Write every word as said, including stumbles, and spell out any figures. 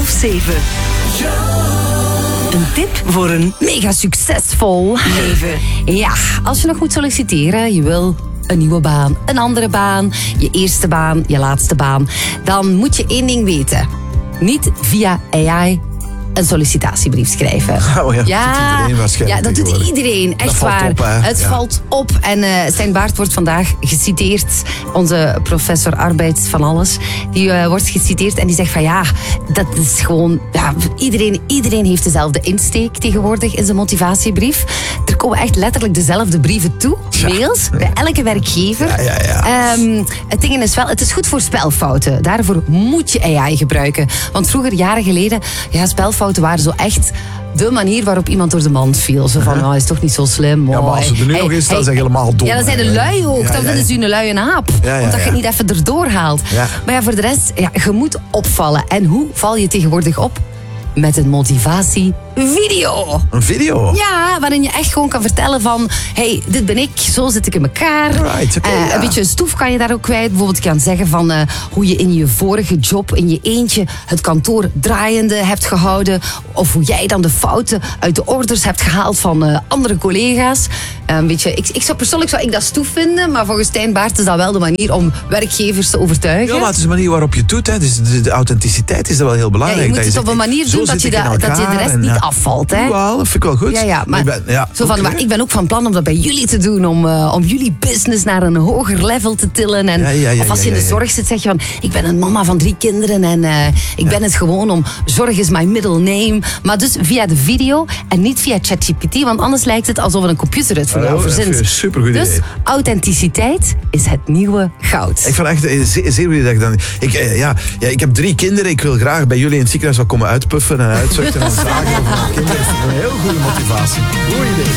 half zeven. Een tip voor een mega succesvol leven. Ja, als je nog moet solliciteren, je wil een nieuwe baan, een andere baan, je eerste baan, je laatste baan, dan moet je één ding weten. Niet via A I een sollicitatiebrief schrijven. Oh ja, dat ja, doet iedereen waarschijnlijk. Ja, dat doet iedereen. Echt dat valt waar. op, hè? Het Ja. valt op. En uh, Stijn Baert wordt vandaag geciteerd. Onze professor arbeids van alles. Die uh, wordt geciteerd en die zegt van ja, dat is gewoon... Ja, iedereen, iedereen heeft dezelfde insteek tegenwoordig in zijn motivatiebrief. Er komen echt letterlijk dezelfde brieven toe. Ja. Mails, bij elke werkgever. Ja, ja, ja. Um, het ding is wel, het is goed voor spelfouten. Daarvoor moet je A I gebruiken. Want vroeger, jaren geleden, ja, spelfouten waren zo echt de manier waarop iemand door de mand viel. Zo van, oh, hij is toch niet zo slim. Ja, maar als het er nu hij, nog is, dan hij, zijn ze helemaal dom. Ja, dan zijn de hè. lui ook. Ja, Dan ja, vinden ze ja. u een luie aap. Ja, ja, Omdat je ja. niet even erdoor haalt. Ja. Maar ja, voor de rest, ja, je moet opvallen. En hoe val je tegenwoordig op? Met een motivatievideo. Een video? Ja, waarin je echt gewoon kan vertellen van... hey, dit ben ik, zo zit ik in elkaar. Right, okay, uh, ja. Een beetje een stoef kan je daar ook kwijt. Bijvoorbeeld, je kan zeggen van uh, hoe je in je vorige job, in je eentje, het kantoor draaiende hebt gehouden. Of hoe jij dan de fouten uit de orders hebt gehaald van uh, andere collega's. Uh, weet je, ik, ik zou, persoonlijk zou ik dat stoef vinden, maar volgens Stijn Baert is dat wel de manier om werkgevers te overtuigen. Ja, maar het is de manier waarop je het doet. Hè. Dus de, de authenticiteit is er wel heel Ja, belangrijk. je moet dat het zegt, op een manier zo doen dat je, zit ik dat, in dat je de elkaar rest en, niet ja. afvalt. Hè? Wel, dat vind ik wel goed. Ja, ja, maar ik ben, ja, zo van, oké. maar ik ben ook van plan om dat bij jullie te doen. Om, uh, om jullie business naar een hoger level te tillen. En, Ja, ja, ja, of als je in ja, de ja. zorg zit, zeg je van... Ik ben een mama van drie kinderen en uh, ik ben het gewoon om... Zorg is my middle name. Maar dus via de video en niet via ChatGPT. Want anders lijkt het alsof een computer het voor Oh, jou dat verzint. vind ik een supergoed Dus idee. authenticiteit is het nieuwe goud. Ik vind echt eh, zeer, zeer goed dat ik dan... Ik, eh, ja, ja, ik heb drie kinderen. Ik wil graag bij jullie in het ziekenhuis wat komen uitpuffen en uitzuchten en zagen over mijn kinderen. Dat is een heel goede motivatie. Goed idee.